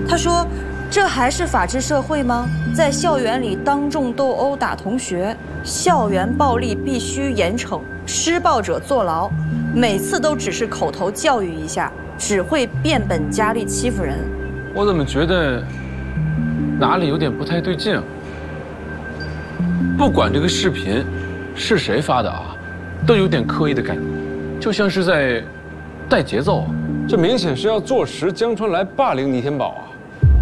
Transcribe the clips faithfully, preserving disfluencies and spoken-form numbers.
他说：“这还是法治社会吗？在校园里当众斗殴打同学，校园暴力必须严惩，施暴者坐牢。每次都只是口头教育一下，只会变本加厉欺负人。” 我怎么觉得哪里有点不太对劲啊？不管这个视频是谁发的啊，都有点刻意的感觉，就像是在带节奏。 这明显是要坐实江川来霸凌倪天宝啊！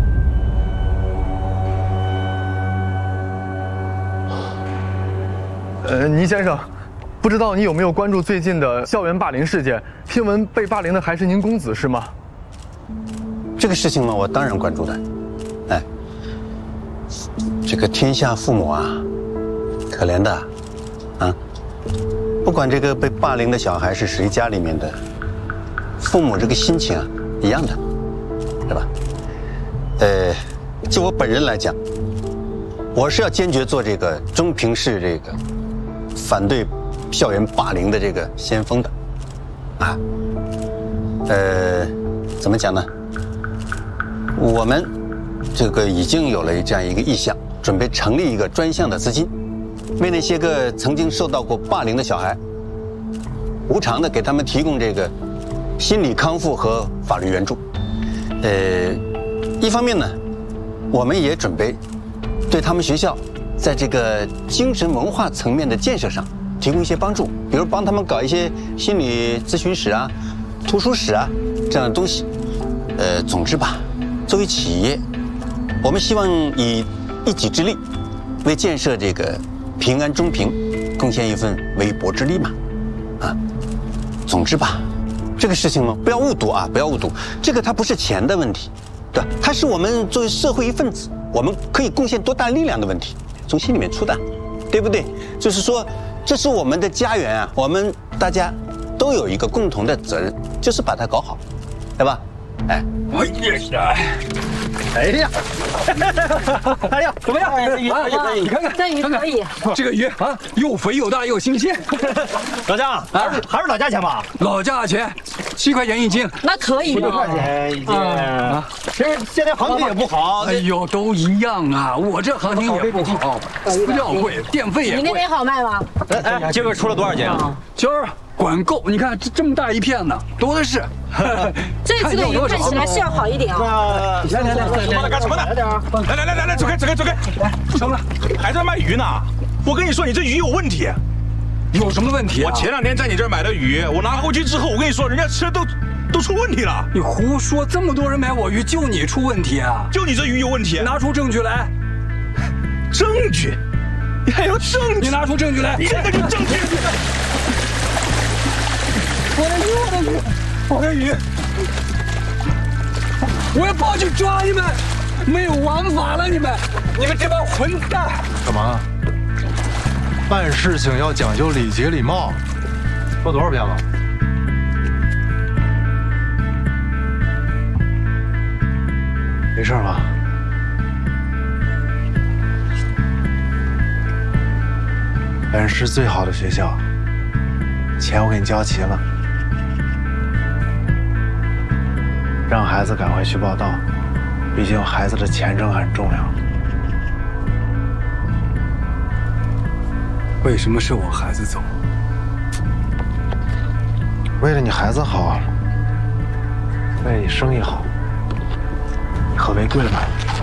呃，倪先生，不知道你有没有关注最近的校园霸凌事件？听闻被霸凌的还是您公子是吗？ 这个事情嘛，我当然关注的。哎，这个天下父母啊，可怜的，啊，不管这个被霸凌的小孩是谁家里面的，父母这个心情啊，一样的，对吧？呃，就我本人来讲，我是要坚决做这个中平市这个反对校园霸凌的这个先锋的，啊，呃，怎么讲呢？我们这个已经有了这样一个意向，准备成立一个专项的资金，为那些个曾经受到过霸凌的小孩，无偿的给他们提供这个心理康复和法律援助。呃，一方面呢，我们也准备对他们学校在这个精神文化层面的建设上提供一些帮助，比如帮他们搞一些心理咨询室啊、图书室啊这样的东西。呃，总之吧，作为企业，我们希望以一己之力，为建设这个平安中平贡献一份微薄之力嘛。啊，总之吧，这个事情嘛，不要误读啊，不要误读，这个它不是钱的问题，对吧？它是我们作为社会一份子，我们可以贡献多大力量的问题，从心里面出的，对不对？就是说，这是我们的家园啊，我们大家都有一个共同的责任，就是把它搞好，对吧？哎， 哎呀，哎呀，哎呀，怎么样？可以可以可以，你看看， 这鱼可以， 这个鱼啊，又肥又大又新鲜。 老姜，还是还是老价钱吧？ 老价钱，七块钱一斤。 那可以六块钱一斤啊。其实现在行情也不好。 哎呦，都一样啊，我这行情也不好，饲料贵，电费也贵。 你那边好卖吗？ 哎哎，今儿出了多少斤啊？ 今儿管够，你看这这么大一片呢，多的是。 这次的鱼看起来是要好一点啊！ 来来来来来，干什么呢？来来来来来，走开走开走开！来，不成了，还在卖鱼呢。我跟你说，你这鱼有问题。 有什么问题？ 我前两天在你这儿买的鱼，我拿回去之后，我跟你说，人家吃的都都出问题了。 你胡说！这么多人买我鱼，就你出问题啊？ 就你这鱼有问题， 拿出证据来。 证据？你还有证据？ 你拿出证据来！ 你这个就证据！ 我的鱼，我的鱼！我的鱼！我要报警抓你们！没有王法了，你们！你们这帮混蛋！ 干嘛？办事情要讲究礼节礼貌，说多少遍了？没事吧？本市最好的学校，钱我给你交齐了。让孩子赶快去报到，毕竟孩子的前程很重要。 为什么是我孩子走？ 为了你孩子好，为了你生意好，你喝违规了吧？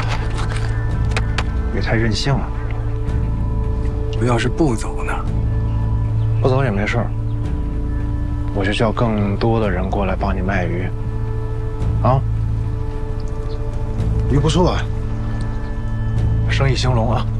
也太任性了。 我要是不走呢？ 不走也没事儿，我就叫更多的人过来帮你卖鱼。啊，鱼不错啊，生意兴隆啊！